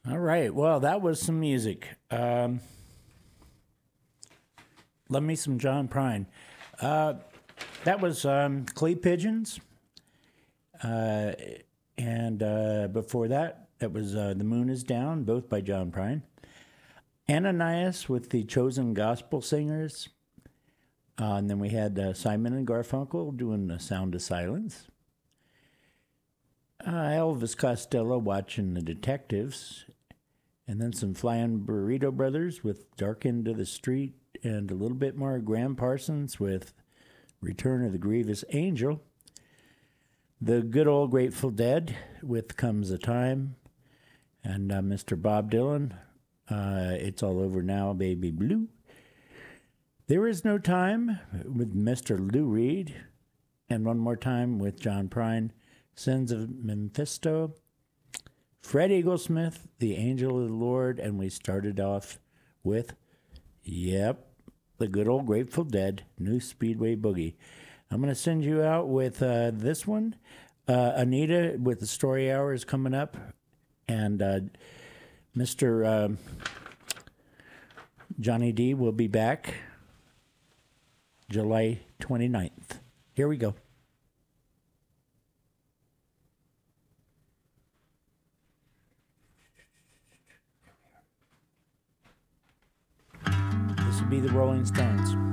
All right. Well, that was some music. Love me some John Prine. That was Clay Pigeons. And before that, that was The Moon is Down, both by John Prine. Ananias with the Chosen Gospel Singers. And then we had Simon and Garfunkel doing The Sound of Silence. Elvis Costello watching The Detectives. And then some Flying Burrito Brothers with Dark Into the Street. And a little bit more Graham Parsons with Return of the Grievous Angel. The good old Grateful Dead with Comes a Time. And Mr. Bob Dylan, It's All Over Now, Baby Blue. There Is No Time with Mr. Lou Reed. And one more time with John Prine, Sins of Mephisto. Fred Eaglesmith, The Angel of the Lord. And we started off with, the good old Grateful Dead, New Speedway Boogie. I'm going to send you out with this one. Anita with the Story Hour is coming up. And Mr. Johnny D will be back July 29th. Here we go. This will be the Rolling Stones.